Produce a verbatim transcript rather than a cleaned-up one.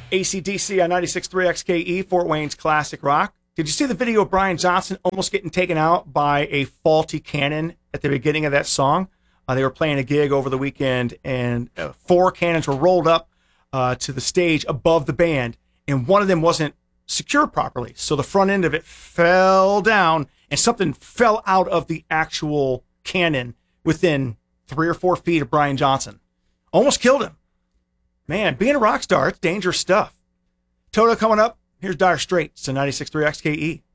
A C D C on ninety-six point three X K E, Fort Wayne's classic rock. Did you see the video of Brian Johnson almost getting taken out by a faulty cannon at the beginning of that song? Uh, they were playing a gig over the weekend, and uh, four cannons were rolled up uh, to the stage above the band, and one of them wasn't secured properly. So the front end of it fell down, and something fell out of the actual cannon within three or four feet of Brian Johnson. Almost killed him. Man, being a rock star, it's dangerous stuff. Toto coming up. Here's Dire Straits on ninety-six point three X K E.